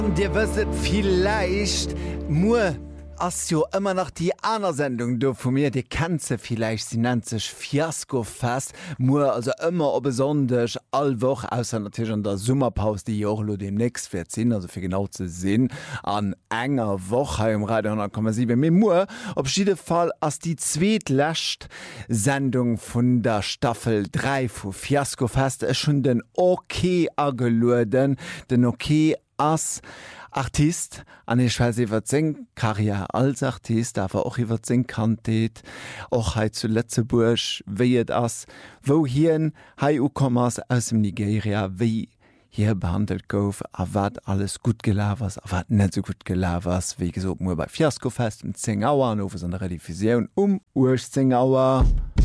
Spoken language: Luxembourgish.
Dir wisset vielleicht Mur as jo immer noch die einer Sendung du von mir die kennt ze vielleicht sie nennt sich Fiasko fest Mur also immer o besonders allwoch aus natürlich an der Summerpause die Jolo demnächst wird sinn also für genau zu sinn an enger Woche im Radio 10,7 mir Mur op jeden Fall as die zweetlächt Sendung von der Staffel 3 vu Fiasko fest es schon den okay ageluden den okay as Artist an ich weiß iwwer sing Karriere als Artist aber auch iwwer sing Kandidat auch he zu Lettzeburg wieet ass wo hien HUkommers aus dem Nigeria wie hier behandelt gouf a wat alles gut gelawers a wat net so gut gelawers wie gesot nur bei Fiasko fest um 10 Auer an over an der Rediffusion Ur 10 Auer